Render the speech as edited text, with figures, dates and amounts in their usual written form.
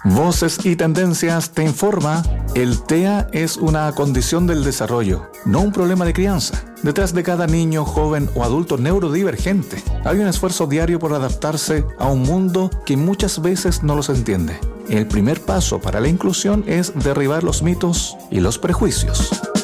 Voces y Tendencias te informa, el TEA es una condición del desarrollo, no un problema de crianza. Detrás de cada niño, joven o adulto neurodivergente, hay un esfuerzo diario por adaptarse a un mundo que muchas veces no los entiende. El primer paso para la inclusión es derribar los mitos y los prejuicios.